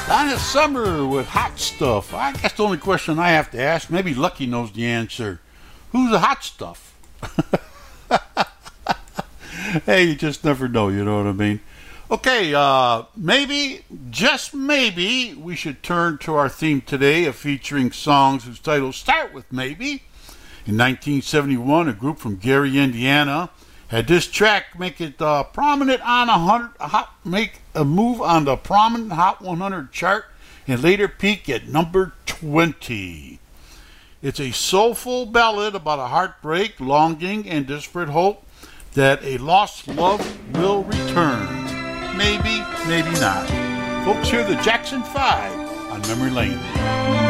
Donna Summer with Hot Stuff. I guess the only question I have to ask, maybe Lucky knows the answer. Who's the hot stuff? Hey, you just never know, you know what I mean? Okay, maybe, just maybe, we should turn to our theme today of featuring songs whose titles start with maybe. In 1971, a group from Gary, Indiana, had this track make it prominent on make a move on the prominent Hot 100 chart and later peak at number 20. It's a soulful ballad about a heartbreak, longing, and desperate hope that a lost love will return. Maybe, maybe not. Folks, hear the Jackson 5 on Memory Lane.